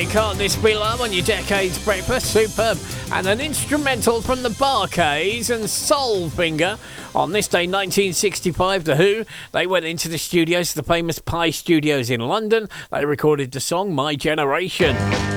Can't This Be Love on your Decades Breakfast. Superb. And an instrumental from the Bar-Kays and Soulfinger. On this day, 1965, The Who, they went into the studios, the famous Pye Studios in London. They recorded the song My Generation.